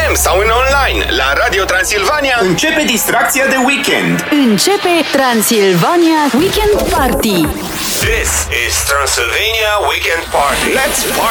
FM sau în online la Radio Transilvania începe distracția de weekend. Începe Transilvania Weekend Party. This is Transylvania Weekend Party. Let's party!